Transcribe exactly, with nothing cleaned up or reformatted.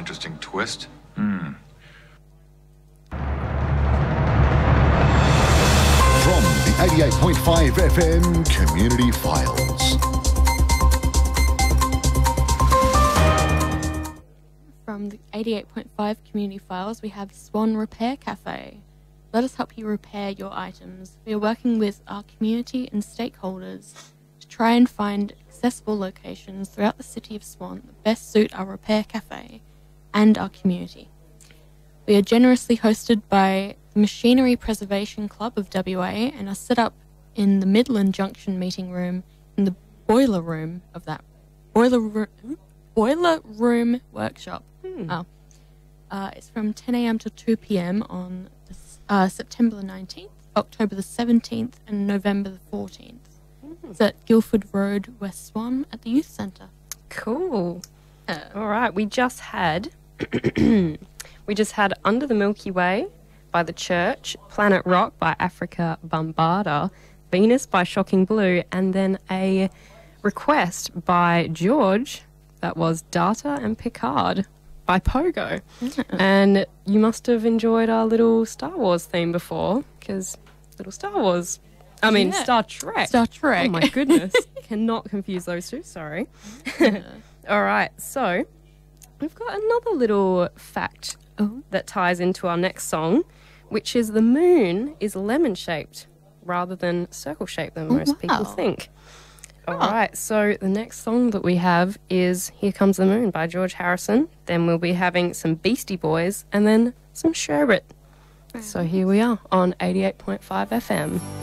interesting twist. Hmm. From the eighty-eight point five F M Community Files. From the eighty-eight point five Community Files, we have Swan Repair Cafe. Let us help you repair your items. We are working with our community and stakeholders to try and find accessible locations throughout the city of Swan that best suit our repair cafe and our community. We are generously hosted by the Machinery Preservation Club of W A and are set up in the Midland Junction meeting room in the boiler room of that boiler room, boiler room workshop. Hmm. Oh. Uh, it's from ten a.m. to two p.m. on uh, September the nineteenth, October the seventeenth, and November the fourteenth. Mm. It's at Guildford Road, West Swan, at the Youth Centre. Cool. Uh, All right, we just had we just had Under the Milky Way by The Church, Planet Rock by Africa Bambaataa, Venus by Shocking Blue, and then a request by George that was Data and Picard by Pogo. Yeah. And you must have enjoyed our little Star Wars theme before, because little Star Wars, I mean Yeah. Star Trek. Star Trek. Oh my goodness. Cannot confuse those two, sorry. All right, so we've got another little fact Oh. that ties into our next song, which is the moon is lemon-shaped rather than circle-shaped than Oh, most people wow. think. All Oh. right, so the next song that we have is Here Comes the Moon by George Harrison. Then we'll be having some Beastie Boys and then some Sherbet. So here we are on eighty-eight point five F M.